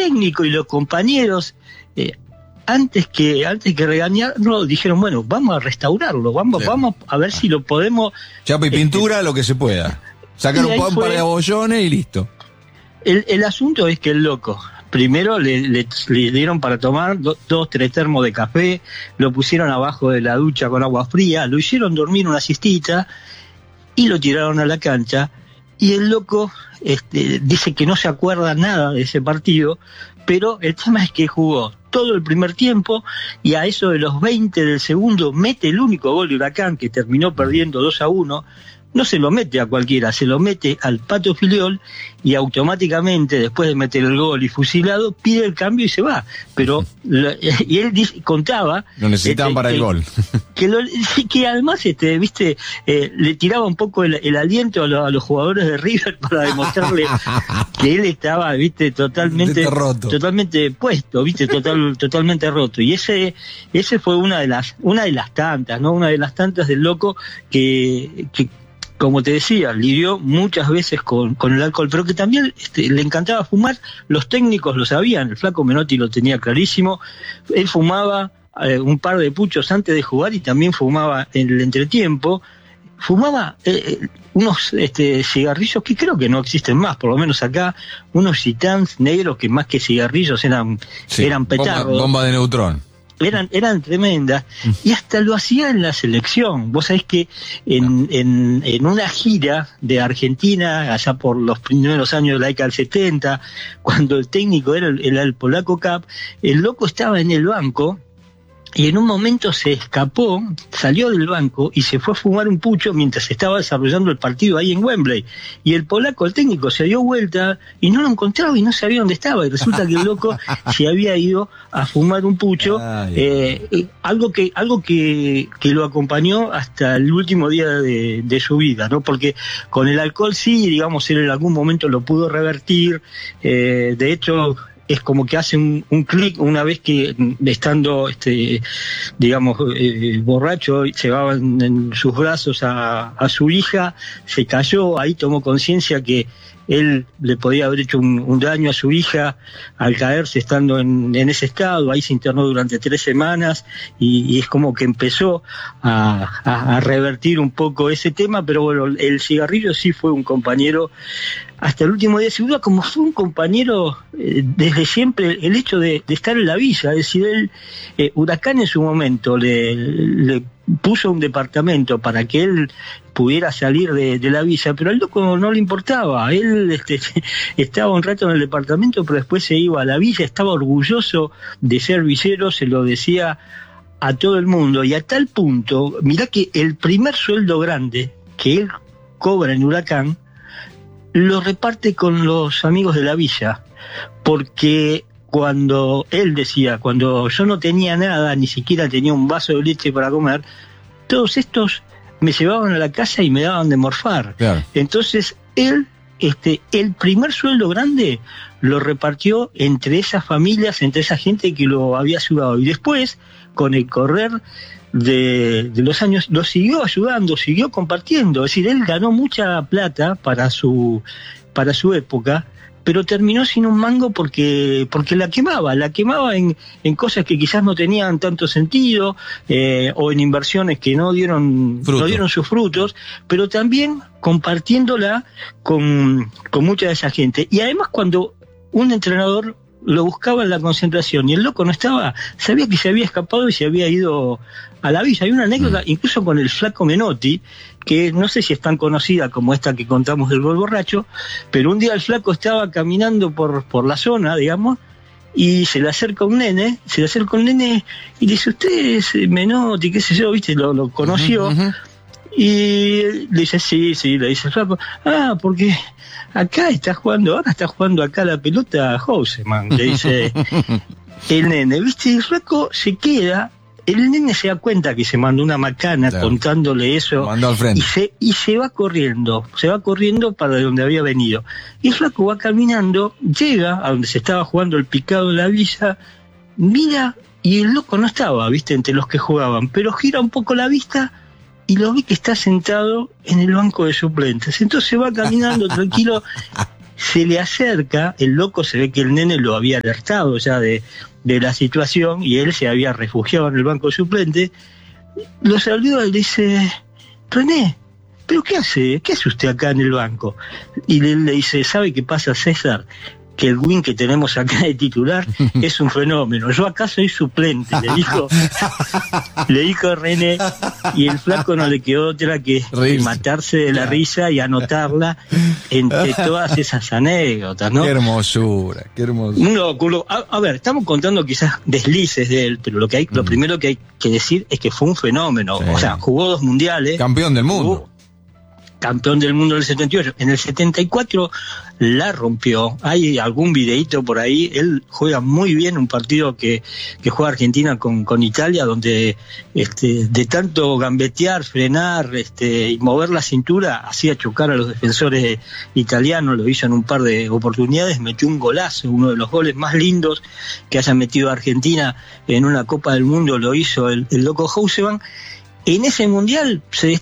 técnico y los compañeros, antes que regañarlo, dijeron, bueno, vamos a restaurarlo, vamos a ver si lo podemos... Chapa y pintura, lo que se pueda. Sacar un par de bollones y listo. El asunto es que el loco, primero le dieron para tomar 2-3 termos de café, lo pusieron abajo de la ducha con agua fría, lo hicieron dormir una siestita y lo tiraron a la cancha. Y el loco dice que no se acuerda nada de ese partido, pero el tema es que jugó todo el primer tiempo y a eso de los 20 del segundo mete el único gol de Huracán, que terminó perdiendo 2-1. No se lo mete a cualquiera, se lo mete al Pato Filiol y automáticamente, después de meter el gol y fusilado, pide el cambio y se va. Pero y él contaba... Lo necesitaban para el gol. Que además, le tiraba un poco el aliento a los jugadores de River para demostrarle que él estaba, totalmente puesto, totalmente roto. Y ese fue una de las tantas, ¿no? Una de las tantas del loco que como te decía, lidió muchas veces con el alcohol, pero que también le encantaba fumar. Los técnicos lo sabían, el flaco Menotti lo tenía clarísimo. Él fumaba un par de puchos antes de jugar y también fumaba en el entretiempo. Fumaba unos cigarrillos que creo que no existen más, por lo menos acá, unos Gitans negros que más que cigarrillos eran petardos. Bomba de neutrón. Eran tremendas, y hasta lo hacía en la selección. Vos sabés que en una gira de Argentina, allá por los primeros años de la década del 70, cuando el técnico era el polaco Cap, el loco estaba en el banco, y en un momento se escapó, salió del banco y se fue a fumar un pucho mientras estaba desarrollando el partido ahí en Wembley. Y el polaco, el técnico, se dio vuelta y no lo encontraba y no sabía dónde estaba. Y resulta que el loco se había ido a fumar un pucho, algo que lo acompañó hasta el último día de su vida, ¿no? Porque con el alcohol sí, digamos, él en algún momento lo pudo revertir. De hecho, es como que hace un clic una vez que, estando borracho, llevaba en sus brazos a su hija, se cayó, ahí tomó conciencia que él le podía haber hecho un daño a su hija al caerse estando en ese estado. Ahí se internó durante 3 semanas y es como que empezó a revertir un poco ese tema, pero bueno, el cigarrillo sí fue un compañero hasta el último día de su vida, como fue un compañero desde siempre, el hecho de estar en la villa. Es decir, él, Huracán en su momento le puso un departamento para que él pudiera salir de la villa, pero al loco no le importaba. Él estaba un rato en el departamento, pero después se iba a la villa, estaba orgulloso de ser villero, se lo decía a todo el mundo, y a tal punto, mirá que el primer sueldo grande que él cobra en Huracán lo reparte con los amigos de la villa, porque cuando él decía, cuando yo no tenía nada, ni siquiera tenía un vaso de leche para comer, todos estos me llevaban a la casa y me daban de morfar. Claro. Entonces él, el primer sueldo grande lo repartió entre esas familias, entre esa gente que lo había ayudado, y después, con el correr de los años, lo siguió ayudando, siguió compartiendo. Es decir, él ganó mucha plata para su época, pero terminó sin un mango porque la quemaba en cosas que quizás no tenían tanto sentido, o en inversiones que no dieron sus frutos, pero también compartiéndola con mucha de esa gente. Y además, cuando un entrenador lo buscaba en la concentración y el loco no estaba, sabía que se había escapado y se había ido a la villa. Hay una anécdota incluso con el flaco Menotti, que no sé si es tan conocida como esta que contamos del gol borracho, pero un día el flaco estaba caminando por la zona, digamos, y se le acerca un nene y dice, usted es Menotti, qué sé yo, viste, lo conoció. Y le dice, sí, le dice el flaco, porque ahora está jugando acá la pelota Houseman, le dice el nene, viste, y el flaco se queda, el nene se da cuenta que se mandó una macana, claro, contándole eso, y se va corriendo para donde había venido, y el flaco va caminando, llega a donde se estaba jugando el picado de la villa, mira, y el loco no estaba, viste, entre los que jugaban, pero gira un poco la vista y lo ve que está sentado en el banco de suplentes. Entonces va caminando tranquilo, se le acerca, el loco se ve que el nene lo había alertado ya de la situación y él se había refugiado en el banco suplente, lo saluda y le dice, René, ¿pero qué hace? ¿Qué hace usted acá en el banco? Y él le dice, ¿sabe qué pasa, César? Que el win que tenemos acá de titular es un fenómeno. Yo acá soy suplente, le dijo René, y el flaco no le quedó otra que matarse de la risa y anotarla entre todas esas anécdotas, ¿no? Qué hermosura, qué hermosura. No, a ver, estamos contando quizás deslices de él, pero lo primero que hay que decir es que fue un fenómeno. Sí. O sea, jugó 2 mundiales. Campeón del mundo. Campeón del mundo del 78. En el 74 la rompió. Hay algún videíto por ahí. Él juega muy bien un partido que juega Argentina con Italia, donde de tanto gambetear, frenar y mover la cintura, hacía chocar a los defensores italianos. Lo hizo en un par de oportunidades. Metió un golazo, uno de los goles más lindos que haya metido Argentina en una Copa del Mundo. Lo hizo el loco Houseman. En ese mundial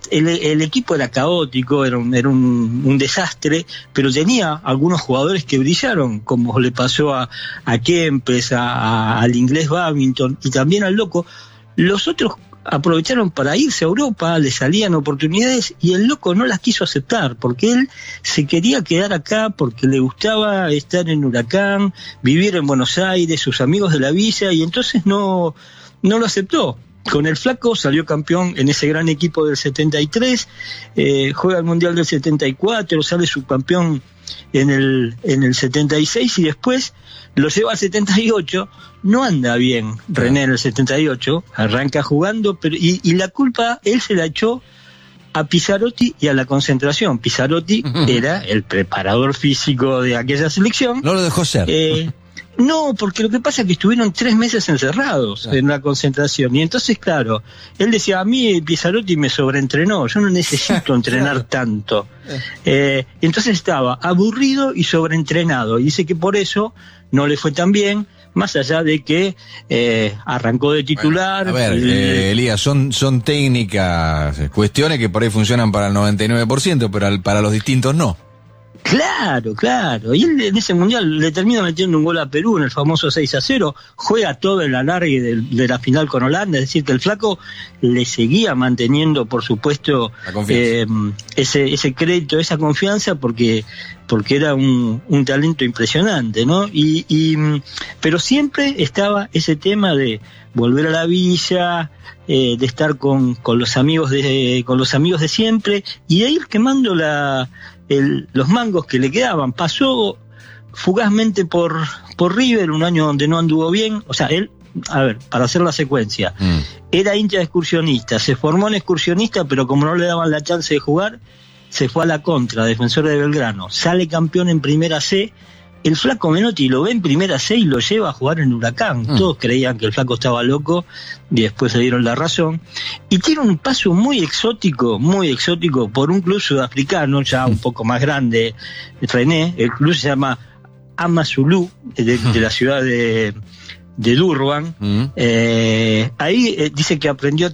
el equipo era caótico, era un desastre, pero tenía algunos jugadores que brillaron, como le pasó a Kempes, al inglés Babington y también al loco. Los otros aprovecharon para irse a Europa, le salían oportunidades y el loco no las quiso aceptar, porque él se quería quedar acá, porque le gustaba estar en Huracán, vivir en Buenos Aires, sus amigos de la villa, y entonces no lo aceptó. Con el flaco salió campeón en ese gran equipo del 73, juega el Mundial del 74, sale subcampeón en el 76 y después lo lleva al 78, no anda bien René en el 78, arranca jugando, pero y la culpa él se la echó a Pizzarotti y a la concentración. Pizzarotti era el preparador físico de aquella selección. No lo dejó ser. No, porque lo que pasa es que estuvieron 3 meses encerrados en la concentración. Y entonces, claro, él decía, a mí Pizzarotti me sobreentrenó, yo no necesito entrenar tanto. Entonces estaba aburrido y sobreentrenado. Y dice que por eso no le fue tan bien, más allá de que arrancó de titular. Bueno, a ver, Elías, son técnicas, cuestiones que por ahí funcionan para el 99%, pero para los distintos no. Claro. Y él en ese mundial le termina metiendo un gol a Perú en el famoso 6-0, juega todo el alargue de la final con Holanda, es decir, que el flaco le seguía manteniendo, por supuesto, ese crédito, esa confianza, porque era un talento impresionante, ¿no? Pero siempre estaba ese tema de volver a la villa, de estar con los amigos de siempre y de ir quemando los mangos que le quedaban. Pasó fugazmente por River, un año donde no anduvo bien. O sea, él, a ver, para hacer la secuencia, era hincha de Excursionista, se formó en Excursionista, pero como no le daban la chance de jugar, se fue a la Contra, Defensor de Belgrano, sale campeón en Primera C. El flaco Menotti lo ve en Primera C y lo lleva a jugar en Huracán. Todos creían que el flaco estaba loco y después le dieron la razón. Y tiene un paso muy exótico por un club sudafricano, ya un poco más grande, René. El club se llama AmaZulu, de la ciudad de Durban. Ahí dice que aprendió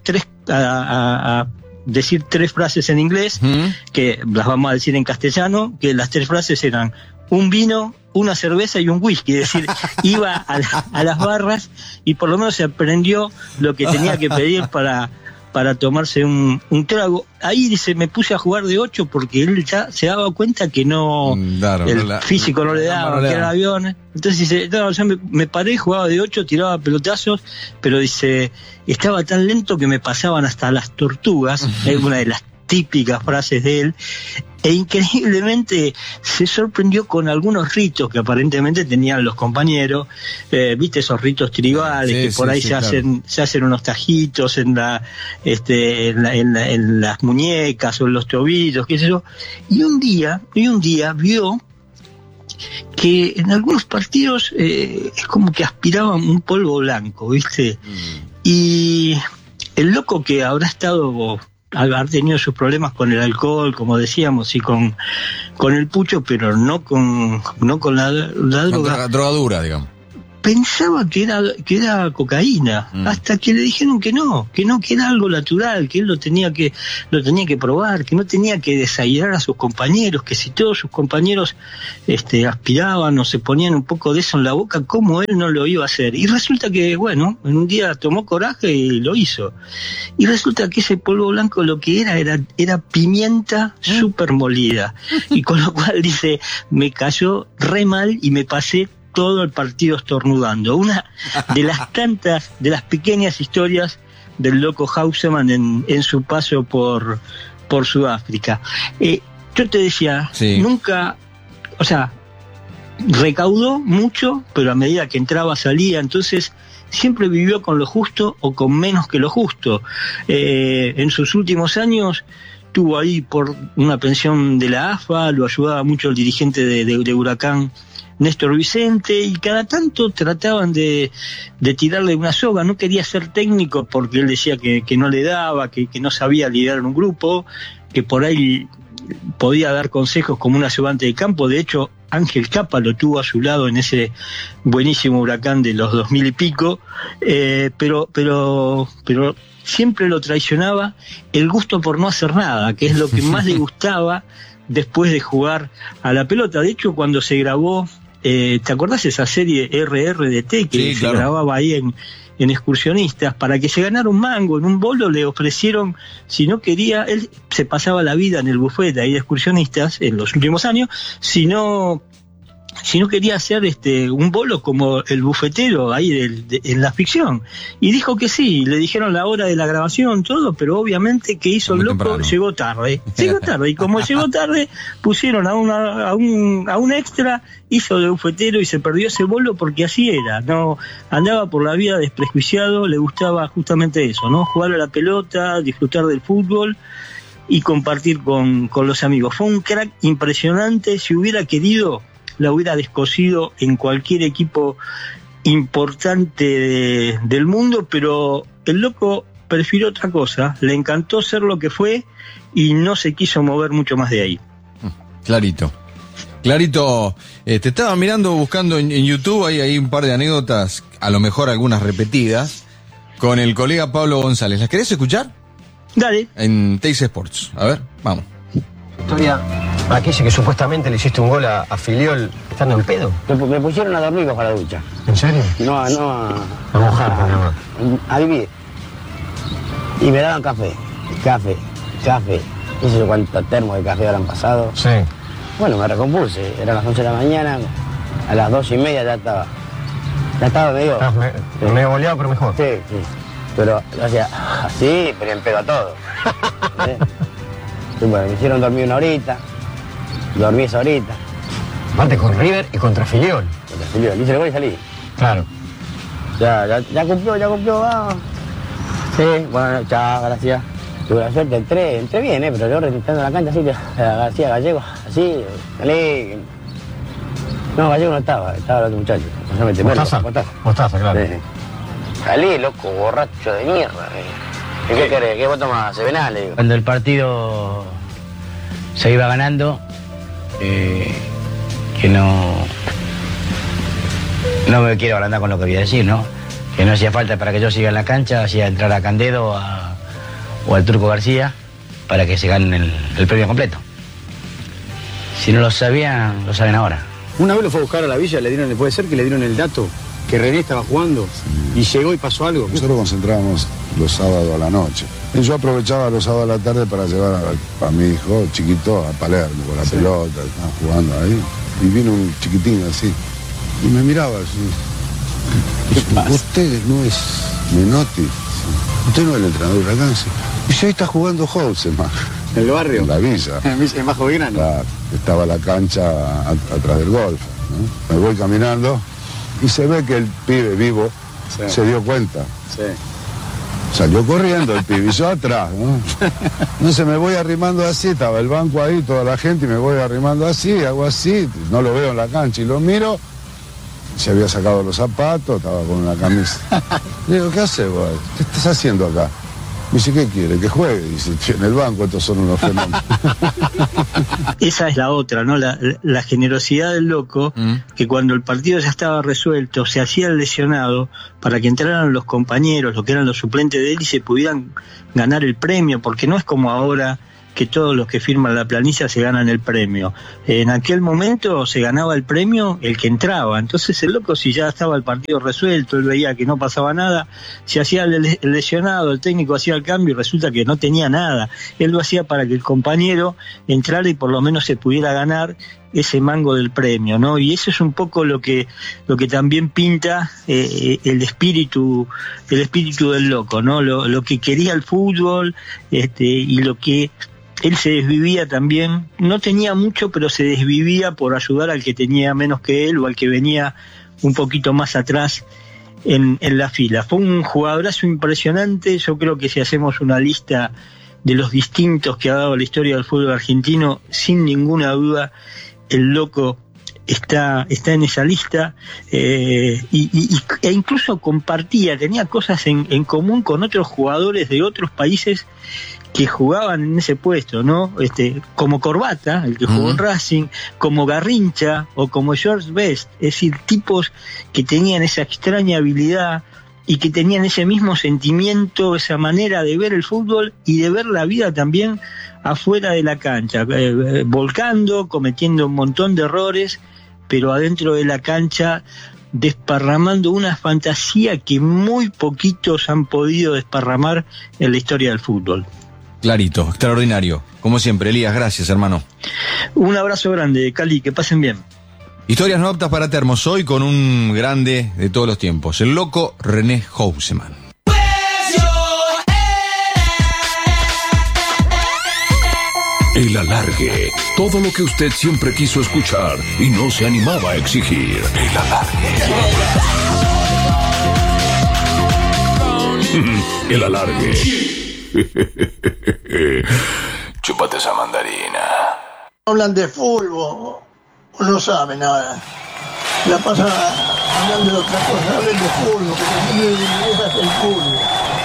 a decir 3 frases en inglés, que las vamos a decir en castellano, que las 3 frases eran un vino, una cerveza y un whisky, es decir, iba a las barras y por lo menos se aprendió lo que tenía que pedir para tomarse un trago. Ahí dice, me puse a jugar de 8 porque él ya se daba cuenta que el físico no le daba, que era avión. Entonces dice, no, yo me paré, jugaba de 8, tiraba pelotazos, pero dice, estaba tan lento que me pasaban hasta las tortugas, es una de las típicas frases de él, e increíblemente se sorprendió con algunos ritos que aparentemente tenían los compañeros, viste esos ritos tribales, que por ahí se hacen unos tajitos en las muñecas o en los tobillos, qué sé yo, y un día vio que en algunos partidos es como que aspiraban un polvo blanco, viste, y el loco, que habrá tenido sus problemas con el alcohol, como decíamos, y con el pucho, pero no con la droga. Drogadura, digamos. pensaba que era cocaína, hasta que le dijeron que no, que era algo natural, que él lo tenía que probar, que no tenía que desairar a sus compañeros, que si todos sus compañeros aspiraban o se ponían un poco de eso en la boca, ¿cómo él no lo iba a hacer? Y resulta que, bueno, en un día tomó coraje y lo hizo. Y resulta que ese polvo blanco lo que era pimienta súper molida. Y con lo cual dice, me cayó re mal y me pasé todo el partido estornudando. Una de las pequeñas historias del loco Hausemann en su paso por Sudáfrica. Yo te decía, sí. Nunca, o sea, recaudó mucho, pero a medida que entraba salía, entonces siempre vivió con lo justo o con menos que lo justo. En sus últimos años tuvo ahí por una pensión de la AFA, lo ayudaba mucho el dirigente de Huracán, Néstor Vicente, y cada tanto trataban de tirarle una soga. No quería ser técnico porque él decía que no le daba, que no sabía liderar un grupo, que por ahí podía dar consejos como un ayudante de campo. De hecho, Ángel Capa lo tuvo a su lado en ese buenísimo Huracán de los 2000 y pico, pero siempre lo traicionaba el gusto por no hacer nada, que es lo que más le gustaba después de jugar a la pelota. De hecho, cuando se grabó, ¿te acordás esa serie RRDT que se grababa ahí en Excursionistas? Para que se ganara un mango en un bolo le ofrecieron, si no quería, él se pasaba la vida en el buffet ahí de Excursionistas en los últimos años, si no quería hacer un bolo como el bufetero ahí en la ficción, y dijo que sí. Le dijeron la hora de la grabación, todo, pero obviamente que hizo el loco, temprano. Llegó tarde, y como llegó tarde pusieron a un extra, hizo de bufetero y se perdió ese bolo porque así era, no andaba por la vida desprejuiciado, le gustaba justamente eso, ¿no? Jugar a la pelota, disfrutar del fútbol y compartir con los amigos. Fue un crack impresionante. Si hubiera querido, la hubiera descosido en cualquier equipo importante del mundo, pero el loco prefirió otra cosa. Le encantó ser lo que fue y no se quiso mover mucho más de ahí. Clarito. Te estaba mirando, buscando en YouTube, hay un par de anécdotas, a lo mejor algunas repetidas, con el colega Pablo González. ¿Las querés escuchar? Dale. En Teis Sports. A ver, vamos. Historia, aquella que supuestamente le hiciste un gol a Filiol estando en pedo. Me pusieron a dormir bajo la ducha. ¿En serio? No a mojar, nada más. A vivir. Y me daban café. No sé cuántos termos de café habrán pasado. Sí. Bueno, me recompuse. Eran las 11 de la mañana. A las 2:30 ya estaba medio... medio boleado, pero mejor. Sí. Pero, o sea, así, pero en pedo a todo. Y bueno, me hicieron dormir una horita. Dormí esa horita. Aparte con River y contra Filiol. Hice el gol y salí. Claro. Ya cumplió, vamos. Sí, bueno, chao, gracias. Tuve la suerte, entré bien, pero yo registrando la cancha así, García Gallego, así, salí. No, Gallego no estaba el otro muchacho. Mostaza, claro. Sí. Salí, loco, borracho de mierda. ¿Qué querés? ¿Qué vos tomás? Sevenal, le digo. Cuando el partido se iba ganando, que no me quiero agrandar con lo que voy a decir, ¿no? Que no hacía falta para que yo siga en la cancha, hacía entrar a Candedo o al Turco García para que se ganen el premio completo. Si no lo sabían, lo saben ahora. Una vez lo fue a buscar a la villa, puede ser que le dieron el dato que René estaba jugando y llegó y pasó algo. Nosotros concentrábamos los sábados a la noche. Y yo aprovechaba los sábados a la tarde para llevar a mi hijo chiquito a Palermo con la pelota, estaba jugando ahí. Y vino un chiquitín así y me miraba así. Usted no es Menotti, usted no es el entrenador de Huracán. Y si ahí está jugando Hausemann. ¿En el barrio? En la villa. En Bajo Grano. Claro, estaba la cancha atrás del golf, ¿no? Me voy caminando y se ve que el pibe vivo se dio cuenta. Sí. Salió corriendo el pibe y yo atrás, ¿no? Entonces me voy arrimando así, estaba el banco ahí, toda la gente, y me voy arrimando así, hago así, no lo veo en la cancha y lo miro. Se había sacado los zapatos, estaba con una camisa. Le digo, ¿qué haces vos? ¿Qué estás haciendo acá? Me dice, ¿qué quiere? Que juegue. Dice, en el banco estos son unos fenómenos. Esa es la otra, ¿no? La generosidad del loco, que cuando el partido ya estaba resuelto, se hacía el lesionado para que entraran los compañeros, lo que eran los suplentes de él, y se pudieran ganar el premio, porque no es como ahora que todos los que firman la planilla se ganan el premio. En aquel momento se ganaba el premio el que entraba. Entonces el loco, si ya estaba el partido resuelto, él veía que no pasaba nada, se hacía el lesionado, el técnico hacía el cambio y resulta que no tenía nada. Él lo hacía para que el compañero entrara y por lo menos se pudiera ganar ese mango del premio, ¿no? Y eso es un poco lo que también pinta el espíritu del loco, ¿no? Lo que quería el fútbol, y lo que él se desvivía también, no tenía mucho, pero se desvivía por ayudar al que tenía menos que él o al que venía un poquito más atrás en la fila. Fue un jugadorazo impresionante. Yo creo que si hacemos una lista de los distintos que ha dado la historia del fútbol argentino, sin ninguna duda el loco está en esa lista, e incluso tenía cosas en común con otros jugadores de otros países que jugaban en ese puesto, ¿no? Como Corbata, el que jugó en Racing, como Garrincha o como George Best, es decir, tipos que tenían esa extraña habilidad y que tenían ese mismo sentimiento, esa manera de ver el fútbol y de ver la vida también afuera de la cancha, volcando, cometiendo un montón de errores, pero adentro de la cancha desparramando una fantasía que muy poquitos han podido desparramar en la historia del fútbol. Clarito, extraordinario. Como siempre, Elías, gracias, hermano. Un abrazo grande, Cali, que pasen bien. Historias no aptas para termos, hoy con un grande de todos los tiempos, el loco René Houseman. El alargue, todo lo que usted siempre quiso escuchar y no se animaba a exigir. El alargue. El alargue. Chúpate esa mandarina. Hablan de fútbol, no saben nada. La pasan hablando de otra cosa, hablan de fútbol, porque siempre les interesa el fútbol.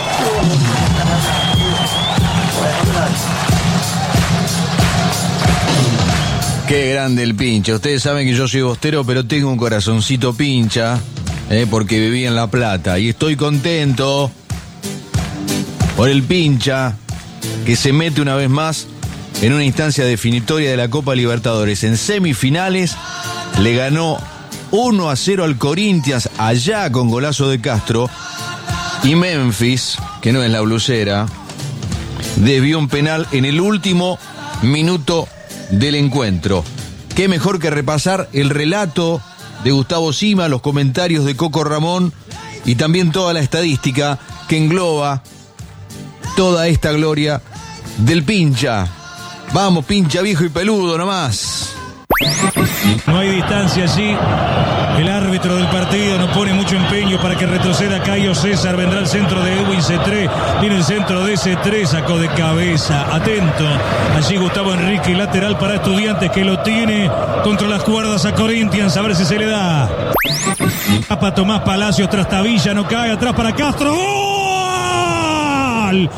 Qué grande el pincha. Ustedes saben que yo soy bostero, pero tengo un corazoncito pincha, porque viví en La Plata y estoy contento por el pincha que se mete una vez más en una instancia definitoria de la Copa Libertadores. En semifinales le ganó 1-0 al Corinthians allá con golazo de Castro, y Memphis, que no es la blusera, desvió un penal en el último minuto del encuentro. Qué mejor que repasar el relato de Gustavo Sima, los comentarios de Coco Ramón y también toda la estadística que engloba toda esta gloria del pincha. Vamos, pincha viejo y peludo nomás. No hay distancia allí. El árbitro del partido no pone mucho empeño para que retroceda Caio César. Vendrá el centro de Edwin C3. Viene el centro de C3. Sacó de cabeza. Atento. Allí Gustavo Enrique, lateral para Estudiantes, que lo tiene contra las cuerdas a Corinthians. A ver si se le da. Para Tomás Palacios, Trastavilla, no cae. Atrás para Castro. ¡Gol!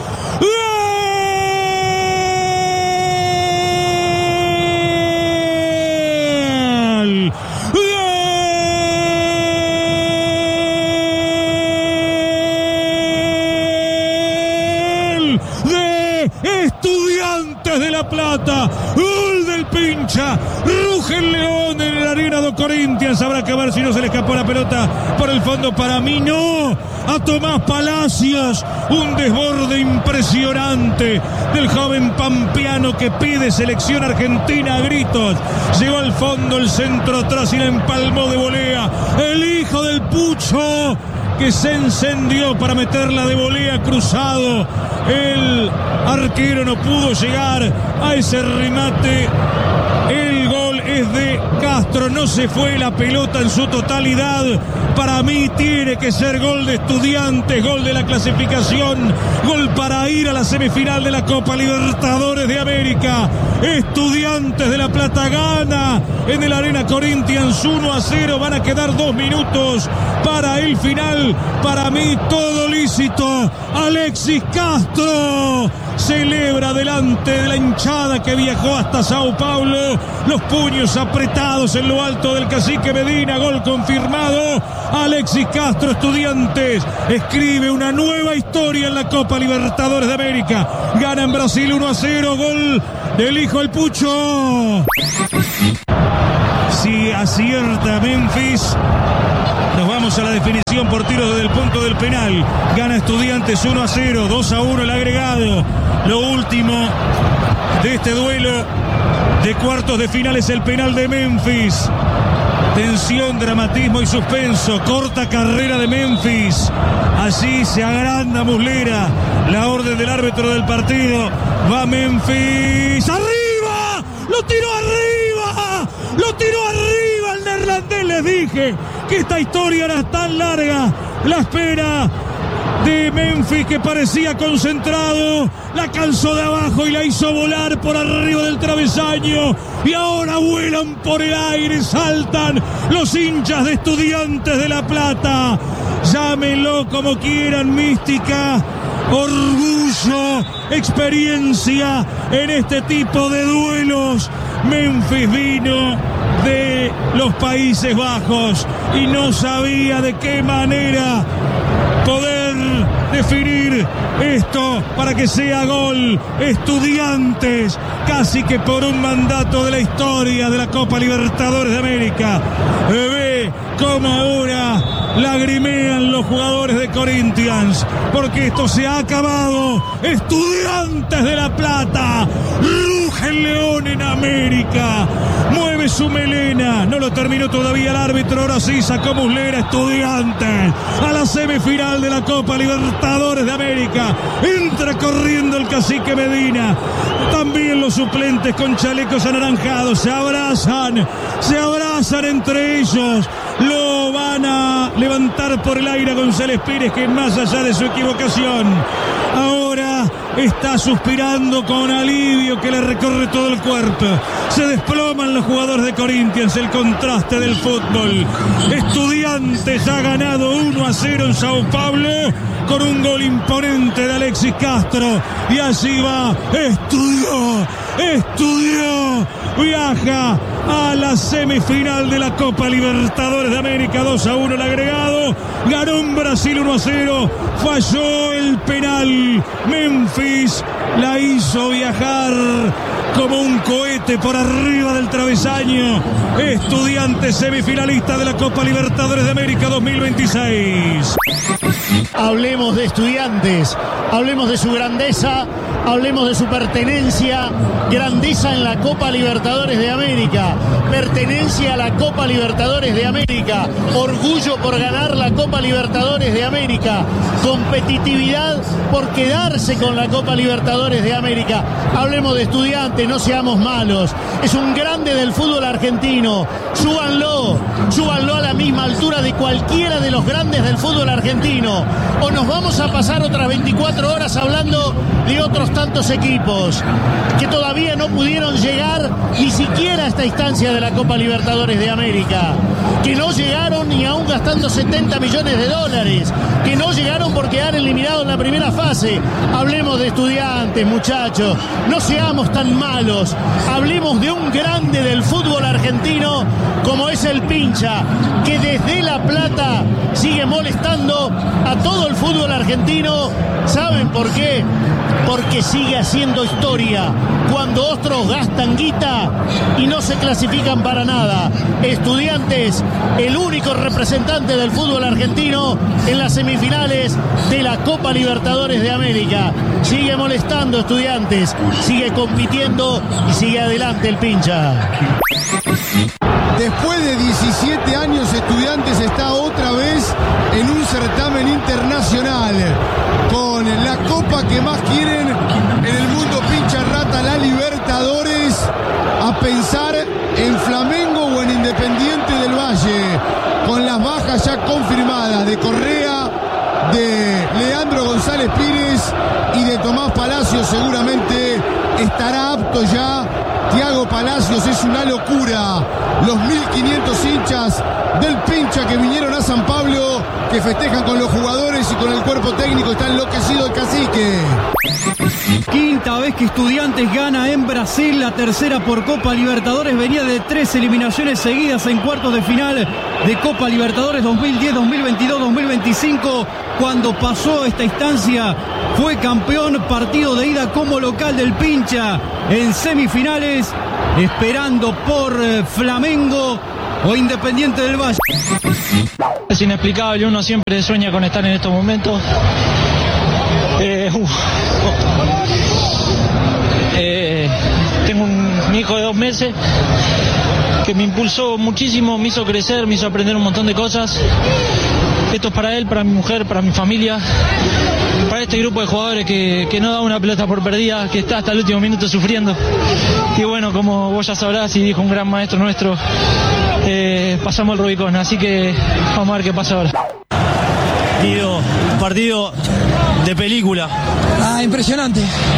Estudiantes de La Plata, gol del pincha, ruge el león en la arena de Corinthians. Habrá que ver si no se le escapó la pelota por el fondo. Para mí no, a Tomás Palacios, un desborde impresionante del joven pampeano que pide selección argentina a gritos. Llegó al fondo, el centro atrás y la empalmó de volea el hijo del Pucho, que se encendió para meterla de volea cruzado. El arquero no pudo llegar a ese remate. El gol es de Castro, no se fue la pelota en su totalidad. Para mí tiene que ser gol de Estudiantes, gol de la clasificación, gol para ir a la semifinal de la Copa Libertadores de América. Estudiantes de La Plata gana en el Arena Corinthians 1-0, van a quedar 2 minutos para el final. Para mí todo lícito. Alexis Castro celebra delante de la hinchada que viajó hasta Sao Paulo, los puños apretados en lo alto del Cacique Medina. Gol confirmado. Alexis Castro, Estudiantes escribe una nueva historia en la Copa Libertadores de América. Gana en Brasil 1-0, gol del hijo del Pucho. Si acierta Memphis, nos vamos a la definición por tiros desde el punto del penal. Gana Estudiantes 1-0, 2-1 el agregado. Lo último de este duelo de cuartos de final es el penal de Memphis. Tensión, dramatismo y suspenso. Corta carrera de Memphis. Allí se agranda Muslera. La orden del árbitro del partido. Va Memphis. ¡Arriba! ¡Lo tiró arriba! ¡Lo tiró arriba! El neerlandés, les dije que esta historia era tan larga. La espera de Memphis, que parecía concentrado, la calzó de abajo y la hizo volar por arriba del travesaño, y ahora vuelan por el aire, saltan los hinchas de Estudiantes de La Plata. Llámenlo como quieran, mística, orgullo, experiencia en este tipo de duelos. Memphis vino de los Países Bajos y no sabía de qué manera poder definir esto para que sea gol. Estudiantes, casi que por un mandato de la historia de la Copa Libertadores de América. Ve cómo ahora lagrimean los jugadores de Corinthians, porque esto se ha acabado. Estudiantes de La Plata, ruge el león en América, mueve su melena, no lo terminó todavía el árbitro, ahora sí sacó Muslera. Estudiantes a la semifinal de la Copa Libertadores de América. Entra corriendo el Cacique Medina, también los suplentes con chalecos anaranjados, se abrazan entre ellos. Lo van a levantar por el aire a González Pires, que más allá de su equivocación, ahora está suspirando con alivio que le recorre todo el cuerpo. Se desploman los jugadores de Corinthians, el contraste del fútbol. Estudiantes ha ganado 1-0 en Sao Paulo con un gol imponente de Alexis Castro, y así va. Estudió, viaja a la semifinal de la Copa Libertadores de América. 2-1 el agregado. Ganó en Brasil 1-0. Falló el penal. Memphis la hizo viajar como un cohete por arriba del travesaño. Estudiantes semifinalista de la Copa Libertadores de América 2026. Hablemos de Estudiantes, hablemos de su grandeza, hablemos de su pertenencia. Grandeza en la Copa Libertadores de América, pertenencia a la Copa Libertadores de América, orgullo por ganar la Copa Libertadores de América, competitividad por quedarse con la Copa Libertadores de América. Hablemos de Estudiantes, no seamos malos, es un grande del fútbol argentino. Súbanlo a la misma altura de cualquiera de los grandes del fútbol argentino, o nos vamos a pasar otras 24 horas hablando de otros tantos equipos que todavía no pudieron llegar ni siquiera a esta instancia de la Copa Libertadores de América, que no llegaron ni aún gastando 70 millones de dólares, que no llegaron por quedar eliminados en la primera fase. Hablemos de Estudiantes, muchachos, no seamos tan malos, hablemos de un grande del fútbol argentino como es el Pincha, que desde La Plata sigue molestando a todo el fútbol argentino. ¿Saben por qué? Porque sigue haciendo historia cuando otros gastan guita y no se clasifican para nada. Estudiantes, el único representante del fútbol argentino en las semifinales de la Copa Libertadores de América. Sigue molestando Estudiantes, sigue compitiendo y sigue adelante el Pincha. Después de 17 años, Estudiantes está otra vez en un certamen internacional con la copa que más quieren en el mundo, Pincha Rata, la Libertadores. A pensar en Flamengo confirmada de Correa, de Leandro González Pires y de Tomás Palacios. Seguramente estará apto ya Thiago Palacios. Es una locura los 1.500 hinchas del Pincha que vinieron a San Pablo, que festejan con los jugadores y con el cuerpo técnico. Está enloquecido el cacique. Quinta vez que Estudiantes gana en Brasil, la tercera por Copa Libertadores. Venía de 3 eliminaciones seguidas en cuartos de final de Copa Libertadores 2010, 2022, 2025. Cuando pasó esta instancia fue campeón. Partido de ida como local del Pincha en semifinales, esperando por Flamengo o Independiente del Valle. Es inexplicable, uno siempre sueña con estar en estos momentos. Tengo un hijo de 2 meses que me impulsó muchísimo, me hizo crecer, me hizo aprender un montón de cosas. Esto es para él, para mi mujer, para mi familia, para este grupo de jugadores que no da una pelota por perdida, que está hasta el último minuto sufriendo. Y bueno, como vos ya sabrás y dijo un gran maestro nuestro, pasamos el Rubicón, así que vamos a ver qué pasa ahora. Un partido de película. Impresionante.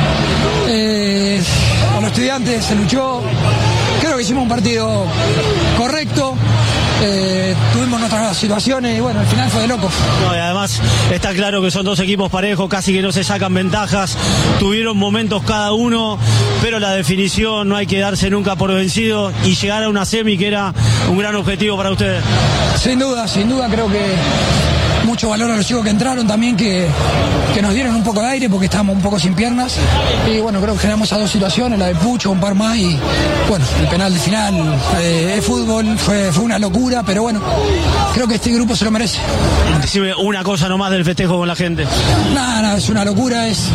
Con los Estudiantes se luchó. Creo que hicimos un partido correcto. Tuvimos nuestras situaciones y bueno, al final fue de locos. No, y además está claro que son 2 equipos parejos, casi que no se sacan ventajas. Tuvieron momentos cada uno, pero la definición no hay que darse nunca por vencido y llegar a una semi que era un gran objetivo para ustedes. Sin duda, creo que mucho valor a los chicos que entraron también, que nos dieron un poco de aire porque estábamos un poco sin piernas. Y bueno, creo que generamos esas 2 situaciones, la de Pucho, un par más y bueno, el penal de final. Es fútbol, fue una locura, pero bueno, creo que este grupo se lo merece. Decime una cosa nomás del festejo con la gente. Nada, es una locura, es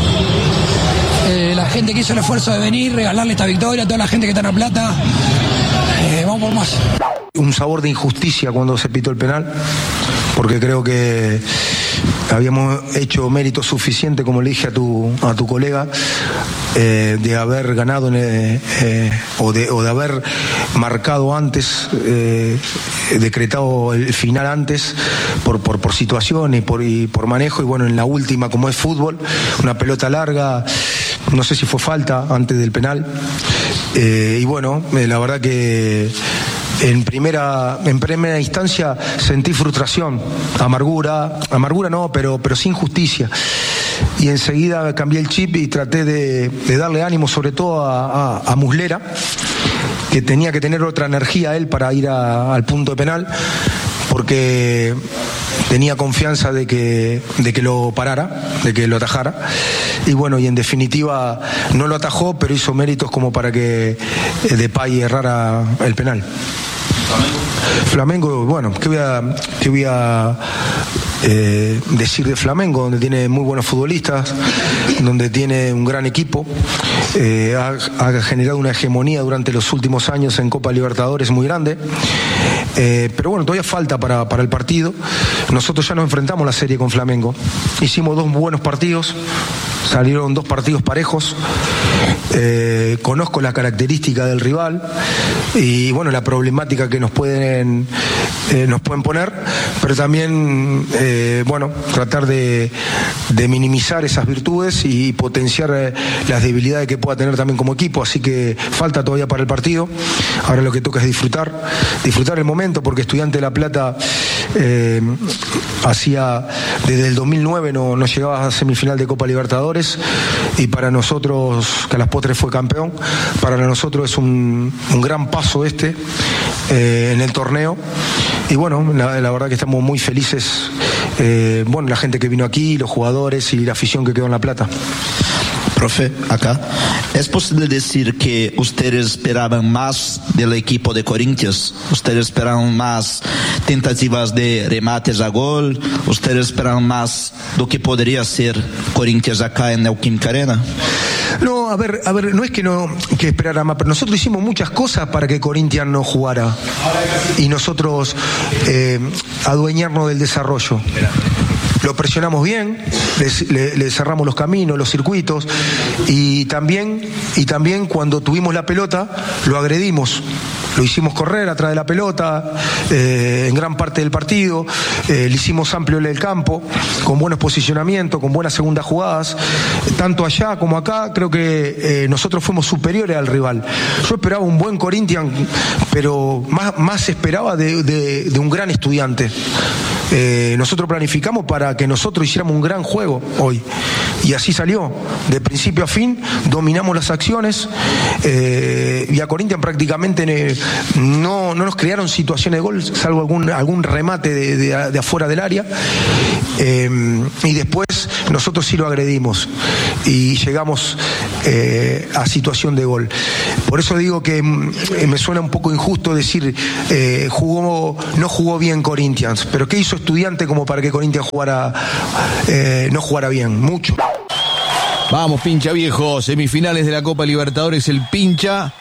la gente que hizo el esfuerzo de venir, regalarle esta victoria a toda la gente que está en La Plata. Vamos por más. Un sabor de injusticia cuando se pitó el penal, porque creo que habíamos hecho mérito suficiente, como le dije a tu colega, de haber ganado o de haber marcado antes, decretado el final antes por situación y por manejo. Y bueno, en la última, como es fútbol, una pelota larga, no sé si fue falta antes del penal. Y bueno, la verdad que en primera instancia sentí frustración, amargura no, pero sin justicia. Y enseguida cambié el chip y traté de darle ánimo, sobre todo a Muslera, que tenía que tener otra energía él para ir al punto de penal, porque tenía confianza de que lo parara, de que lo atajara. Y bueno, y en definitiva no lo atajó, pero hizo méritos como para que Depay errara el penal. Flamengo, bueno, ¿qué voy a decir de Flamengo? Donde tiene muy buenos futbolistas, donde tiene un gran equipo, ha generado una hegemonía durante los últimos años en Copa Libertadores muy grande, pero bueno, todavía falta para el partido. Nosotros ya nos enfrentamos la serie con Flamengo, hicimos 2 buenos partidos, salieron 2 partidos parejos. Conozco la característica del rival y bueno, la problemática que nos pueden poner, pero también bueno, tratar de minimizar esas virtudes y potenciar las debilidades que pueda tener también como equipo. Así que falta todavía para el partido. Ahora lo que toca es disfrutar el momento, porque Estudiante de La Plata hacía desde el 2009 no llegaba a semifinal de Copa Libertadores, y para nosotros, que a las postres fue campeón, para nosotros es un gran paso en el torneo. Y bueno, la verdad que estamos muy felices, bueno, la gente que vino aquí, los jugadores y la afición que quedó en La Plata. Profe, acá, ¿es posible decir que ustedes esperaban más del equipo de Corinthians? ¿Ustedes esperaban más tentativas de remates a gol? ¿Ustedes esperaban más lo que podría ser Corinthians acá en Neoquímica Arena? No, a ver, no es que esperara más, pero nosotros hicimos muchas cosas para que Corinthians no jugara y nosotros adueñarnos del desarrollo. Lo presionamos bien, le cerramos los caminos, los circuitos, y también cuando tuvimos la pelota lo agredimos. lo hicimos correr atrás de la pelota en gran parte del partido, le hicimos amplio el campo, con buenos posicionamientos, con buenas segundas jugadas, tanto allá como acá. Creo que nosotros fuimos superiores al rival. Yo esperaba un buen Corinthians, pero más esperaba de un gran Estudiantes. Nosotros planificamos para que nosotros hiciéramos un gran juego hoy, y así salió, de principio a fin dominamos las acciones, y a Corinthians prácticamente no nos crearon situaciones de gol, salvo algún remate de afuera del área, y después nosotros sí lo agredimos y llegamos a situación de gol. Por eso digo que me suena un poco injusto decir no jugó bien Corinthians, pero ¿qué hizo Estudiante como para que Corinthians no jugara bien? Mucho. Vamos, Pincha viejo, semifinales de la Copa Libertadores, el Pincha.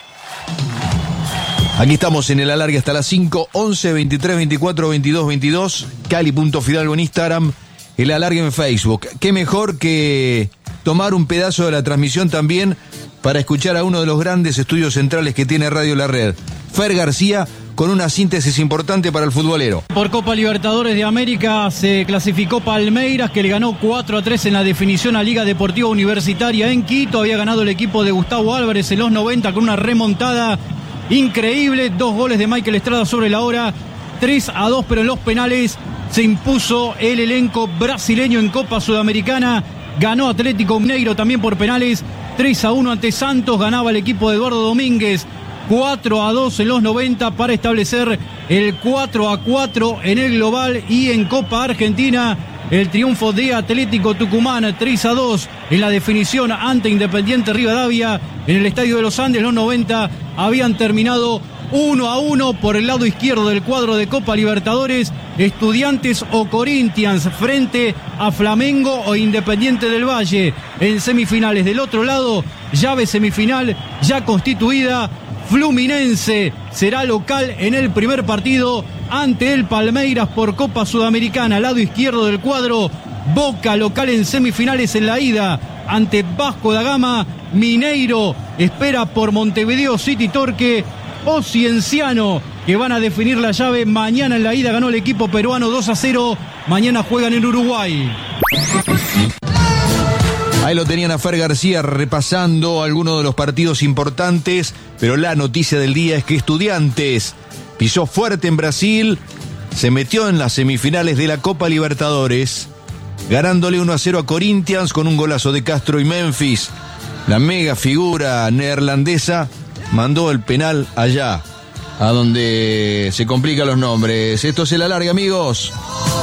Aquí estamos en el alargue hasta las 5, 11, 23, 24, 22, 22. Cali.Fidalgo en Instagram, el alargue en Facebook. Qué mejor que tomar un pedazo de la transmisión también para escuchar a uno de los grandes estudios centrales que tiene Radio La Red, Fer García, con una síntesis importante para el futbolero. Por Copa Libertadores de América se clasificó Palmeiras, que le ganó 4-3 en la definición a Liga Deportiva Universitaria en Quito. Había ganado el equipo de Gustavo Álvarez en los 90 con una remontada increíble. 2 goles de Michael Estrada sobre la hora, 3-2, pero en los penales se impuso el elenco brasileño en Copa Sudamericana. Ganó Atlético Mineiro también por penales, 3-1 ante Santos. Ganaba el equipo de Eduardo Domínguez 4-2 en los 90 para establecer el 4-4 en el global. Y en Copa Argentina, el triunfo de Atlético Tucumán 3-2 en la definición ante Independiente Rivadavia en el Estadio de los Andes. Los 90 habían terminado 1-1 por el lado izquierdo del cuadro de Copa Libertadores. Estudiantes o Corinthians frente a Flamengo o Independiente del Valle en semifinales. Del otro lado, llave semifinal ya constituida. Fluminense será local en el primer partido ante el Palmeiras por Copa Sudamericana. Lado izquierdo del cuadro, Boca local en semifinales en la ida ante Vasco da Gama. Mineiro espera por Montevideo City Torque o Cienciano, que van a definir la llave mañana en la ida. Ganó el equipo peruano 2-0. Mañana juegan en Uruguay. Ahí lo tenían a Fer García repasando algunos de los partidos importantes, pero la noticia del día es que Estudiantes pisó fuerte en Brasil, se metió en las semifinales de la Copa Libertadores, ganándole 1-0 a Corinthians con un golazo de Castro y Memphis. La mega figura neerlandesa mandó el penal allá, a donde se complican los nombres. Esto es el alargue, amigos.